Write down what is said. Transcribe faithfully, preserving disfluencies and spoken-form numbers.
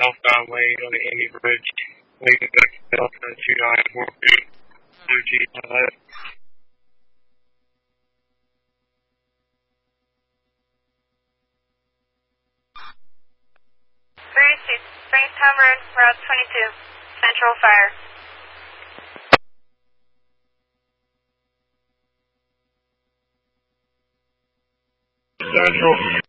southbound lane on the Indy Bridge, leading back to Delta two nine four three, Blue Jeep ahead. three two, Springstown Road, Route twenty-two, Central Fire. Central.